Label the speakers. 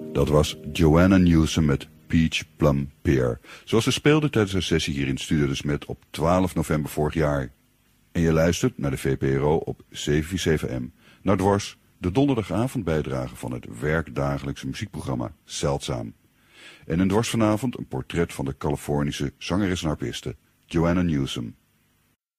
Speaker 1: Dat was Joanna Newsom met Peach Plum Pear, zoals ze speelde tijdens haar sessie hier in Studio de Smet op 12 november vorig jaar. En je luistert naar de VPRO op 747M, naar Dwars, de donderdagavondbijdrage van het werkdagelijkse muziekprogramma Zeldzaam. En in Dwars vanavond een portret van de Californische zangeres en harpiste Joanna Newsom.